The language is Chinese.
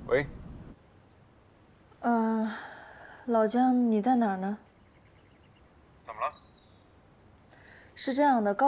喂， 老姜，你在哪儿呢？ 怎么了？ 是这样的，